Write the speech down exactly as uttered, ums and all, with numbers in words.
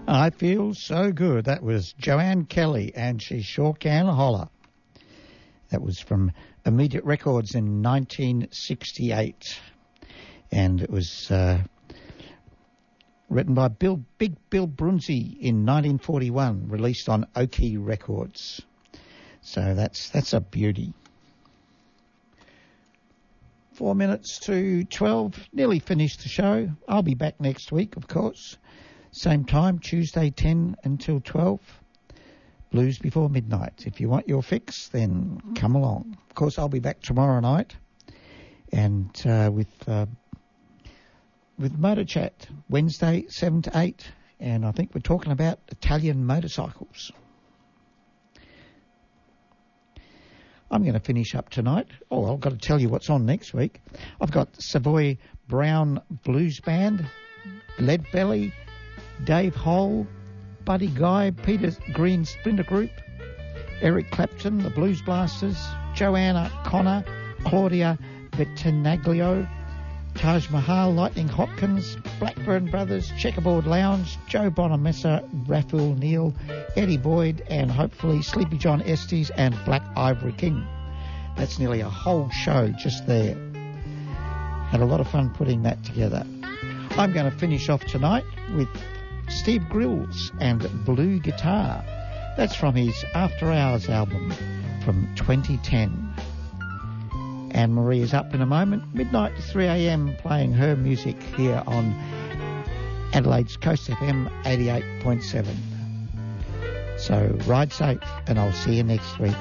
I feel so good. That was Joanne Kelly, and she sure can holler. That was from Immediate Records in nineteen sixty-eight. And it was uh, written by Bill Big Bill Brunzi in nineteen forty-one, released on Oki Records. So that's that's a beauty. Four minutes to twelve, nearly finished the show. I'll be back next week, of course. Same time, Tuesday ten until twelve. Blues Before Midnight. If you want your fix, then come along. Of course, I'll be back tomorrow night, and uh, with uh, with Motor Chat Wednesday seven to eight, and I think we're talking about Italian motorcycles. I'm going to finish up tonight. Oh, I've got to tell you what's on next week. I've got Savoy Brown Blues Band, Lead Belly, Dave Hole, Buddy Guy, Peter Green Splinter Group, Eric Clapton, the Blues Blasters, Joanna Connor, Claudia Bettinaglio, Taj Mahal, Lightning Hopkins, Blackburn Brothers, Checkerboard Lounge, Joe Bonamessa, Raphael Neal, Eddie Boyd, and hopefully Sleepy John Estes and Black Ivory King. That's nearly a whole show just there. Had a lot of fun putting that together. I'm going to finish off tonight with Steve Grills and Blue Guitar. That's from his After Hours album from twenty ten. Anne-Marie is up in a moment, midnight to three a.m. playing her music here on Adelaide's Coast F M eighty-eight point seven. So ride safe, and I'll see you next week.